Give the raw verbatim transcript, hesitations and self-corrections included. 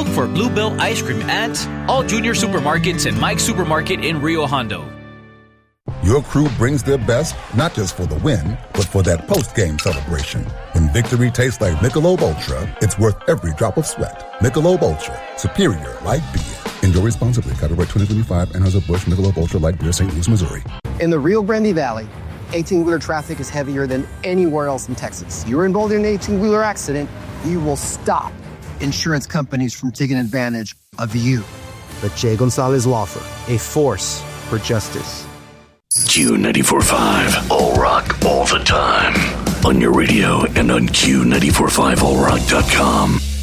for Bluebell Ice Cream at all junior supermarkets and Mike's Supermarket in Rio Hondo. Your crew brings their best, not just for the win, but for that post-game celebration. When victory tastes like Michelob Ultra, it's worth every drop of sweat. Michelob Ultra, superior like beer. Enjoy responsibly. Copyright twenty twenty-five, Anheuser-Busch, Michelob Ultra Light Beer, Saint Louis, Missouri. In the Rio Grande Valley, eighteen-wheeler traffic is heavier than anywhere else in Texas. You're involved in an eighteen-wheeler accident, you will stop insurance companies from taking advantage of you. The Jay Gonzalez Law Firm, a force for justice. Q ninety-four point five, All Rock, all the time. On your radio and on Q nine four five all rock dot com.